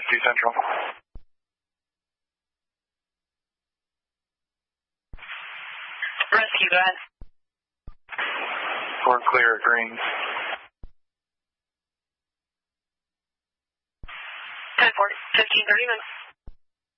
2 Central. Rescue, go ahead. We're clear at green. 10-4, 15-30 minutes.